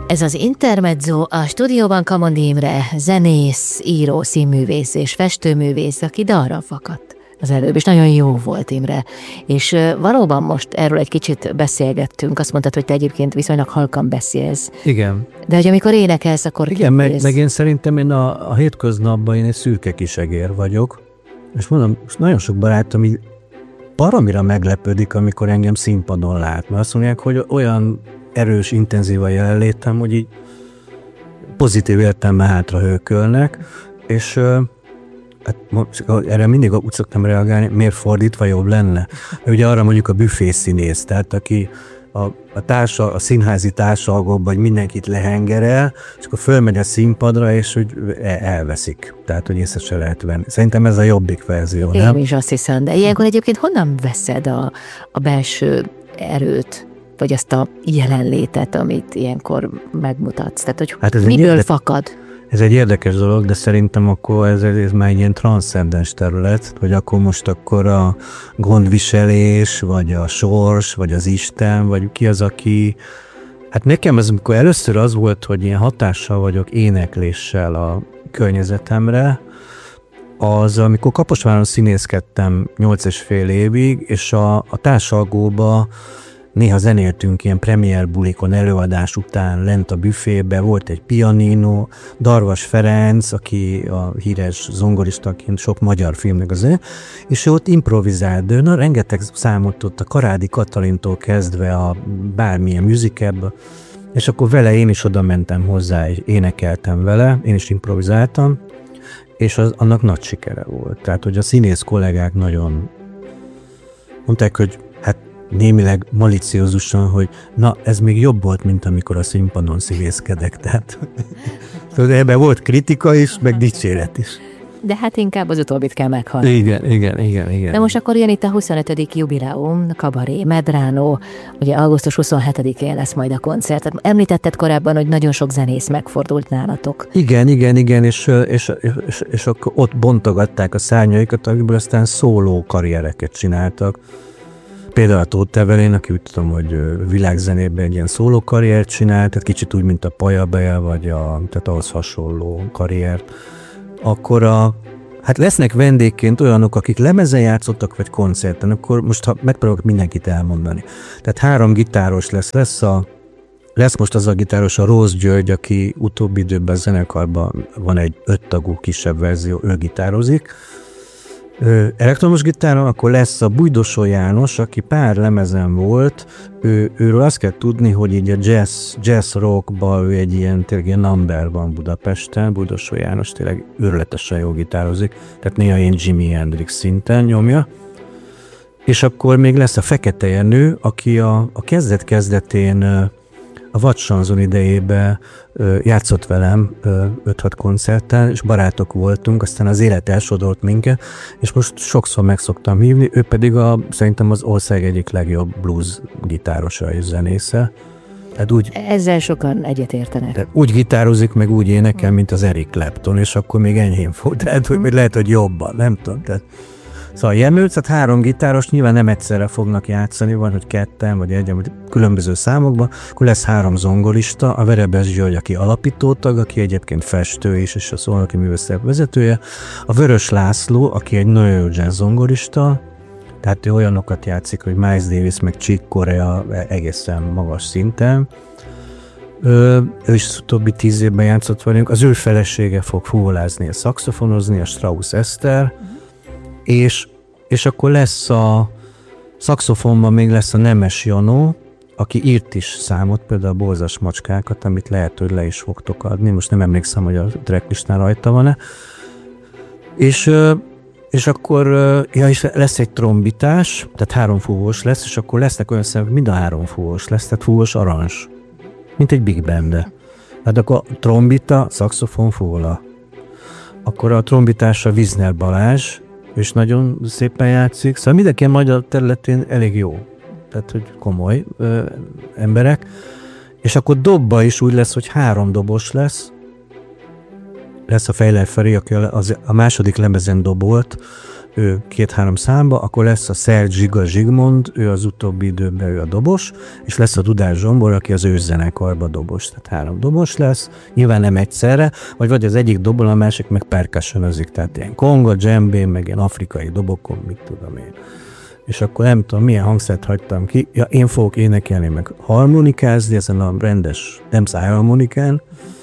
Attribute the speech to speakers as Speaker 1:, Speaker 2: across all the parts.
Speaker 1: Ez az Intermezzo, a stúdióban Kamondi Imre, zenész, író, színművész és festőművész, aki dalra fakadt az előbb, és nagyon jó volt, Imre. És valóban most erről egy kicsit beszélgettünk, azt mondtad, hogy te egyébként viszonylag halkan beszélsz.
Speaker 2: Igen.
Speaker 1: De hogy amikor énekelsz, akkor
Speaker 2: igen, meg én szerintem én a hétköznapban én egy szürke kisegér vagyok, és mondom, nagyon sok barátom így baromira meglepődik, amikor engem színpadon lát, mert azt mondják, hogy olyan erős, intenzív a jelenlétem, hogy így pozitív értelemben hátra hőkölnek, és hát, erre mindig úgy szoktam reagálni, miért fordítva jobb lenne. Ugye arra mondjuk a büfészínész, tehát aki a színházi társalgóban, hogy mindenkit lehengerel, és akkor fölmegy a színpadra, és hogy elveszik. Tehát, hogy észre se lehet venni. Szerintem ez a jobbik verzió, nem?
Speaker 1: Én is azt hiszem, de ilyenkor egyébként honnan veszed a belső erőt, vagy azt a jelenlétet, amit ilyenkor megmutatsz? Tehát, hogy hát miből fakad?
Speaker 2: Ez egy érdekes dolog, de szerintem akkor ez már egy ilyen transzcendens terület, hogy akkor a gondviselés, vagy a sors, vagy az Isten, vagy ki az, aki... Hát nekem ez, amikor először az volt, hogy ilyen hatással vagyok énekléssel a környezetemre, az, amikor Kaposváron színészkedtem 8,5 évig, és a társalgóba néha zenéltünk ilyen premier bulikon előadás után lent a büfébe, volt egy pianino, Darvas Ferenc, aki a híres zongoristaként sok magyar filmnek az és ő ott improvizált, de rengeteg számot ott a Karádi Katalintól kezdve a bármilyen musicalbe, és akkor vele én is oda mentem hozzá, és énekeltem vele, én is improvizáltam, és annak nagy sikere volt. Tehát, hogy a színész kollégák nagyon mondták, hogy némileg maliciózusan, hogy na, ez még jobb volt, mint amikor a színpadon szívészkedek. Tehát ebben volt kritika is, meg dicséret is.
Speaker 1: De hát inkább az utóbbit kell meghalni.
Speaker 2: Igen.
Speaker 1: De most akkor jön itt a 25. jubileum, Kabaré, Medrano, ugye augusztus 27-én lesz majd a koncert. Említetted korábban, hogy nagyon sok zenész megfordult nálatok.
Speaker 2: Igen, és akkor ott bontogatták a szárnyaikat, akikből aztán szóló karriereket csináltak. Például a Tóth Evelyn, aki úgy tudom, hogy világzenében egy ilyen szóló karriert csinált, tehát kicsit úgy, mint a Pajabel, vagy tehát ahhoz hasonló karriert. Akkor hát lesznek vendégként olyanok, akik lemezen játszottak, vagy koncerten, akkor most megpróbálok mindenkit elmondani. Tehát 3 gitáros lesz most az a gitáros, a Rózs György, aki utóbbi időben a zenekarban van egy 5 tagú kisebb verzió, ő gitározik. Elektromos gitáron, akkor lesz a Bújdosó János, aki pár lemezen volt, őről azt kell tudni, hogy így a jazz rockban ő egy ilyen number van Budapesten, Bújdosó János tényleg őrületesen jól gitározik, tehát néha én Jimi Hendrix szinten nyomja. És akkor még lesz a Fekete Jenő, aki a kezdet-kezdetén a Vadsanzon idejében játszott velem 5-6 koncerten, és barátok voltunk, aztán az élet elsodort minket, és most sokszor meg szoktam hívni, ő pedig szerintem az ország egyik legjobb blues gitárosa és zenésze. Tehát
Speaker 1: ezzel sokan egyetértenek.
Speaker 2: Úgy gitározik, meg úgy énekel, mint az Eric Clapton, és akkor még enyhén fog, tehát hogy lehet, hogy jobban, nem tudom. Tehát. Szóval Jenő, tehát 3 gitáros nyilván nem egyszerre fognak játszani, van, hogy 2 vagy 1, vagy különböző számokban, akkor lesz 3 zongorista, a Verebes György, aki alapítótag, aki egyébként festő is, és a Szolnoki Művészet vezetője, a Vörös László, aki egy nagyon jó jazz zongorista, tehát ő olyanokat játszik, hogy Miles Davis meg Chick Corea egészen magas szinten. Ő is utóbbi 10 évben játszott velünk, az ő felesége fog fuvolázni, szaxofonozni, a Strauss Eszter, és akkor lesz a szaxofonban még lesz a Nemes Janó, aki írt is számot, például a Borzas macskákat, amit lehet, hogy le is fogtok adni. Most nem emlékszem, hogy a tracklistán rajta van-e. És akkor és lesz egy trombitás, tehát 3 fúvós lesz, és akkor lesznek olyan szemek, mind a 3 fúvós lesz, tehát fúvós aranzs, mint egy big band. Tehát akkor trombita, szaxofon, fúvola. Akkor a trombitásra Vizner Balázs, és nagyon szépen játszik. Szóval mindenki a magyar területén elég jó. Tehát, hogy komoly emberek. És akkor dobba is úgy lesz, hogy 3 dobos lesz. Lesz a Fejler Feri, aki a második lemezen dobolt, ő 2-3 számba, akkor lesz a Szerb Zsiga Zsigmond, ő az utóbbi időben ő a dobos, és lesz a Dudás Zsombor, aki az ő zenekarban dobos, tehát 3 dobos lesz, nyilván nem egyszerre, vagy az egyik dobol, a másik meg percussionözik, tehát ilyen konga, djembé, meg ilyen afrikai dobokon, mit tudom én. És akkor nem tudom, milyen hangszert hagytam ki. Ja, én fogok énekelni, meg harmonikázni ezen a rendes, nem szájharmonikán.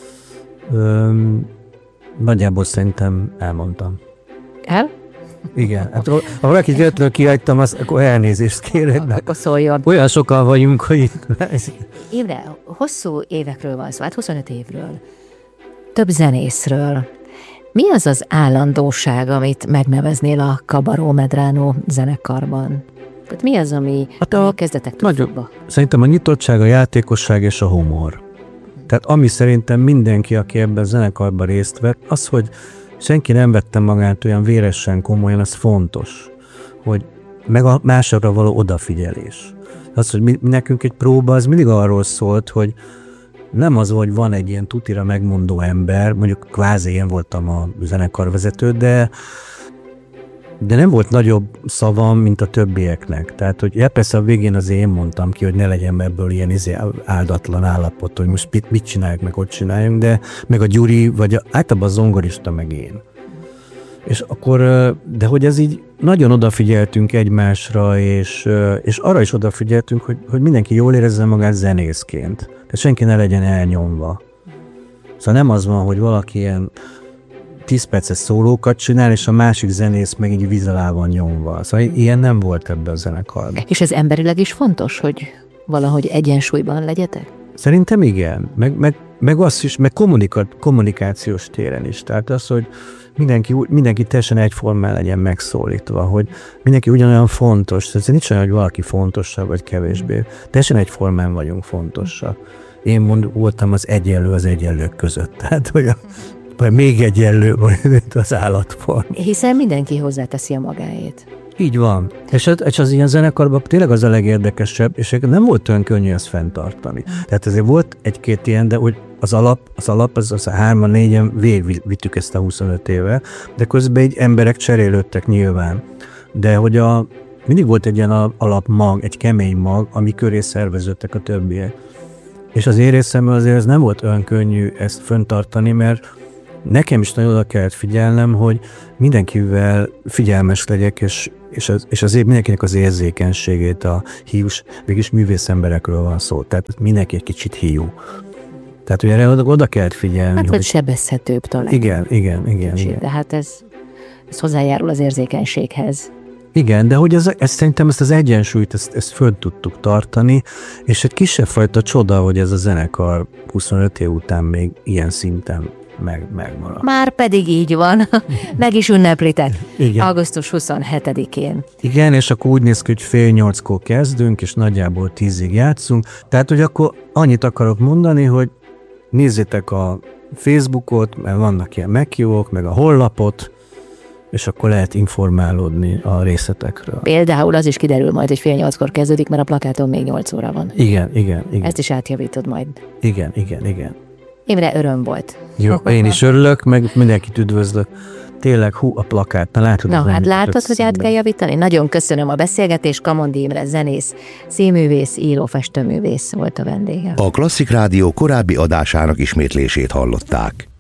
Speaker 2: Nagyjából szerintem elmondtam.
Speaker 1: El?
Speaker 2: Igen. Hát, ha valakit véletlenül kihagytam, akkor elnézést kérek.
Speaker 1: Akkor szóljon.
Speaker 2: Olyan sokan vagyunk, hogy itt...
Speaker 1: Imre, hosszú évekről van szó, hát 25 évről. Több zenészről. Mi az az állandóság, amit megneveznél a Cabaró Medrano zenekarban? Tehát mi az, ami a kezdetektől fogva?
Speaker 2: Szerintem a nyitottság, a játékosság és a humor. Tehát ami szerintem mindenki, aki ebben a zenekarban részt vett, az, hogy senki nem vette magát olyan véresen komolyan, az fontos. Hogy meg a másokra való odafigyelés. Az, hogy nekünk egy próba, az mindig arról szólt, hogy nem az, hogy van egy ilyen tutira megmondó ember, mondjuk kvázi én voltam a zenekarvezető, de nem volt nagyobb szavam, mint a többieknek. Tehát, hogy persze a végén azért én mondtam ki, hogy ne legyen ebből ilyen áldatlan állapot, hogy most mit csináljuk, meg ott csináljunk, de meg a Gyuri, vagy általában a zongorista, meg én. És akkor, de hogy ez így nagyon odafigyeltünk egymásra, és arra is odafigyeltünk, hogy mindenki jól érezze magát zenészként. Tehát senki ne legyen elnyomva. Szóval nem az van, hogy valaki ilyen 10 perces szólókat csinál, és a másik zenész meg így víz alá van nyomva. Szóval ilyen nem volt ebben a zenekarban.
Speaker 1: És ez emberileg is fontos, hogy valahogy egyensúlyban legyetek?
Speaker 2: Szerintem igen. Meg azt is, meg kommunikációs téren is. Tehát az, hogy mindenki teljesen egyformán legyen megszólítva, hogy mindenki ugyanolyan fontos. Tehát nincs olyan, hogy valaki fontosabb, vagy kevésbé. Teljesen egyformán vagyunk fontosak. Én voltam az egyenlők között. Tehát, hogy vagy még egyenlő, mint az állatform.
Speaker 1: Hiszen mindenki hozzáteszi a magáét.
Speaker 2: Így van. És az ilyen zenekarban tényleg az a legérdekesebb, és nem volt olyan könnyű ezt fenntartani. Tehát azért volt egy-két ilyen, de hogy az alap, az 3-4-en végigvittük ezt a 25 éve, de közben így emberek cserélődtek nyilván. De hogy mindig volt egy ilyen alapmag, egy kemény mag, ami köré szerveződtek a többiek. És az én részemben azért ez nem volt olyan könnyű ezt fenntartani, mert nekem is nagyon oda kellett figyelnem, hogy mindenkivel figyelmes legyek, és azért mindenkinek az érzékenységét, a hiús, végülis művész emberekről van szó, tehát mindenki egy kicsit hiú. Tehát, hogy erre oda kellett figyelni.
Speaker 1: Hát, hogy sebezhetőbb talán.
Speaker 2: Igen.
Speaker 1: De hát ez hozzájárul az érzékenységhez.
Speaker 2: Igen, de hogy ez szerintem ezt az egyensúlyt, ezt föl tudtuk tartani, és egy kisebb fajta csoda, hogy ez a zenekar 25 év után még ilyen szinten megmarad.
Speaker 1: Már pedig így van. Meg is ünneplitek.
Speaker 2: Igen.
Speaker 1: Augusztus 27-én.
Speaker 2: Igen, és akkor úgy néz ki, hogy 7:30-kor kezdünk, és nagyjából 10-ig játszunk. Tehát, hogy akkor annyit akarok mondani, hogy nézzétek a Facebookot, mert vannak ilyen meghívók, meg a honlapot, és akkor lehet informálódni a részletekről.
Speaker 1: Például az is kiderül majd, hogy 7:30-kor kezdődik, mert a plakáton még 8 óra van.
Speaker 2: Igen.
Speaker 1: Ezt is átjavítod majd.
Speaker 2: Igen.
Speaker 1: Imre, öröm volt.
Speaker 2: Jó, én is örülök, meg mindenkit üdvözlök. Tényleg, a plakát.
Speaker 1: Látod, hogy át kell javítani? Nagyon köszönöm a beszélgetést. Kamondi Imre zenész, színművész, író, festőművész volt a vendége.
Speaker 3: A Klasszik Rádió korábbi adásának ismétlését hallották.